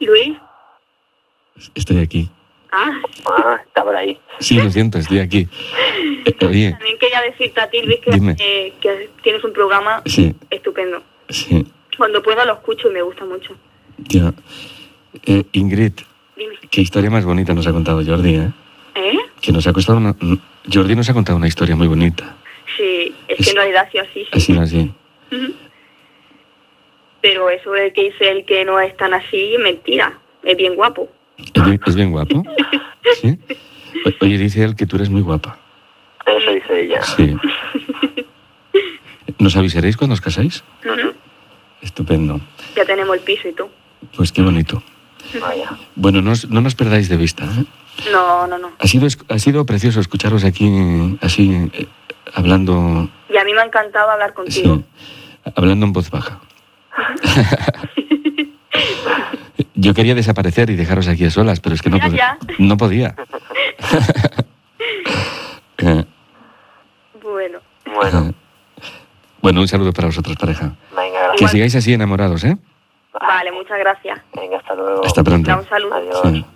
Luis. Estoy aquí. Está por ahí. Sí, lo siento, estoy aquí. Oye. También quería decirte a ti, Luis, que tienes un programa estupendo. Sí. Cuando pueda lo escucho y me gusta mucho. Ya. Ingrid, Dime. qué historia más bonita nos ha contado Jordi, ¿eh? Que nos ha costado Jordi nos ha contado una historia muy bonita. Sí, es que en realidad sí, así. Ha sido así. Pero eso de que dice el que no es tan así, mentira. Es bien guapo. ¿Es bien guapo? ¿Sí? Oye, dice él que tú eres muy guapa. Eso dice ella. Sí. ¿Nos avisaréis cuando os casáis? Estupendo. Ya tenemos el piso y todo. Pues qué bonito. Vaya. Bueno, no nos perdáis de vista, ¿eh? No. Ha sido precioso escucharos aquí así, hablando... Y a mí me ha encantado hablar contigo. Sí, hablando en voz baja. Yo quería desaparecer y dejaros aquí a solas, pero es que no podía. Bueno, un saludo para vosotros, pareja. Venga, gracias. Que sigáis así enamorados, ¿eh? Vale, muchas gracias. Venga, hasta luego. Hasta pronto. Un saludo. Adiós. Sí.